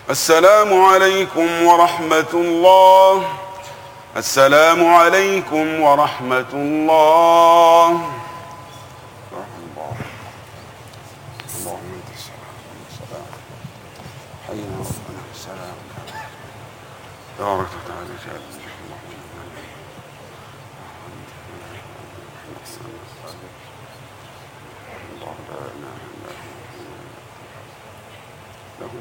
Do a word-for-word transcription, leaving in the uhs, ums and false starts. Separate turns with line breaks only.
السلام عليكم ورحمة الله. السلام عليكم ورحمة الله. اللهم انت السلام حينا ربنا السلام تبارك وتعالى جل الله لا اله الا هو له